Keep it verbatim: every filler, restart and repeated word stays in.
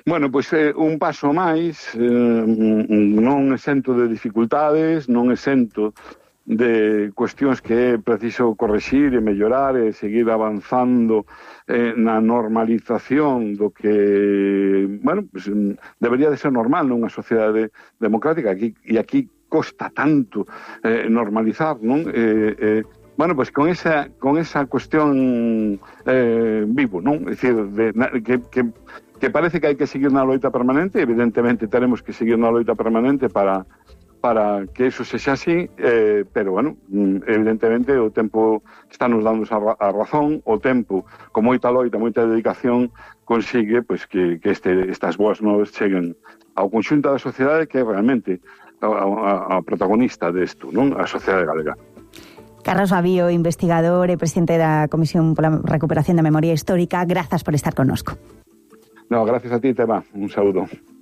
Bueno, pois é un paso máis, eh, non exento de dificultades, non exento de cuestións que é preciso correxir e mellorar e seguir avanzando eh, na normalización do que, bueno, pues, debería de ser normal nunha sociedade democrática aquí, e aquí costa tanto eh, normalizar, non? Eh, eh, bueno, pues con esa con esa cuestión eh, vivo, non? É dicir, de, na, que, que que parece que hai que seguir na loita permanente, evidentemente teremos que seguir na loita permanente para para que eso sexa así, eh, pero, bueno, evidentemente o tempo está nos dando a, a razón, o tempo, con moita loita, moita dedicación, consigue pues, que, que este, estas boas novas cheguen ao conxunto da sociedade que é realmente a, a, a protagonista desto, non? A sociedade galega. Carlos Babío, investigador e presidente da Comisión pola Recuperación da Memoria Histórica, grazas por estar connosco. No, gracias a ti, Tema. Un saludo.